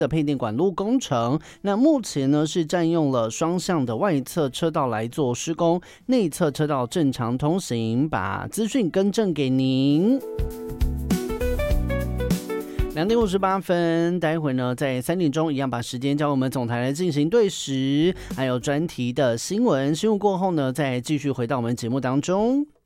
的配电管路工程，那目前呢是占用了双向的外侧车道来做施工，内侧车道正常通行，把资讯更正给您。2:58，待会呢在3点钟一样把时间交我们总台来进行对时，还有专题的新闻过后呢，再继续回到我们节目当中。